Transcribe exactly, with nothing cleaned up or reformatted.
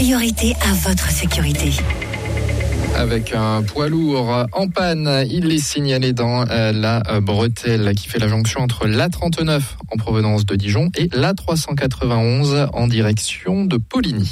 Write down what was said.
priorité à votre sécurité. Avec un poids lourd en panne, il est signalé dans la bretelle qui fait la jonction entre l'A trente-neuf en provenance de Dijon et l'A trois cent quatre-vingt-onze en direction de Poligny.